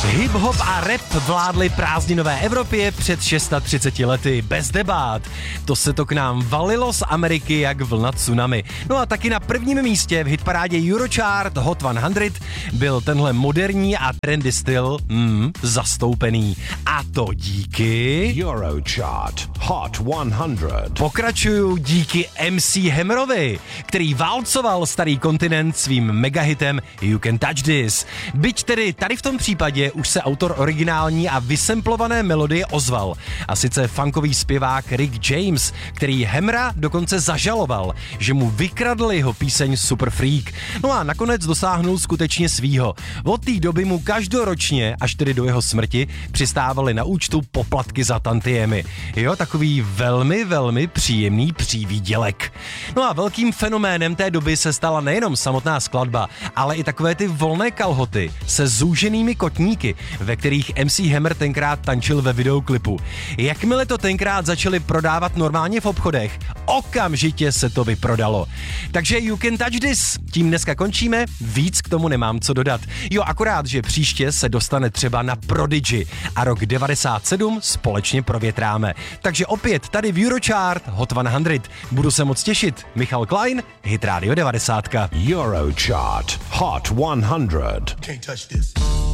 Hip-hop a rap vládli prázdninové Evropě před 630 lety, bez debát. To se to k nám valilo z Ameriky jak vlna tsunami. No a taky na prvním místě v hitparádě Eurochart Hot 100 byl tenhle moderní a trendy styl zastoupený. A to díky... Eurochart Hot 100. Pokračuju díky MC Hammerovi, který válcoval starý kontinent svým megahitem You Can Touch This. Byť tedy tady v tom případě už se autor originální a vysemplované melodie ozval. A sice funkový zpěvák Rick James, který Hammera dokonce zažaloval, že mu vykradl jeho píseň Super Freak. No a nakonec dosáhnul skutečně svýho. Od té doby mu každoročně, až tedy do jeho smrti, přistávaly na účtu poplatky za tantiemy. Jo, takový velmi, velmi příjemný přívídělek. No a velkým fenoménem té doby se stala nejenom samotná skladba, ale i takové ty volné kalhoty se zúženými kotníky, ve kterých MC Hammer tenkrát tančil ve videoklipu. Jakmile to tenkrát začali prodávat normálně v obchodech, okamžitě se to vyprodalo. Takže You Can Touch This, tím dneska končíme, víc k tomu nemám co dodat. Jo, akorát, že příště se dostane třeba na Prodigy a rok 97 společně provětráme. Takže opět tady v Eurochart Hot 100. Budu se moc těšit. Michal Klein, Hit Radio 90. Eurochart Hot 100. Can't touch this.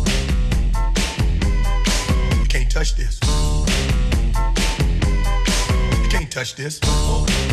You can't touch this. You can't touch this.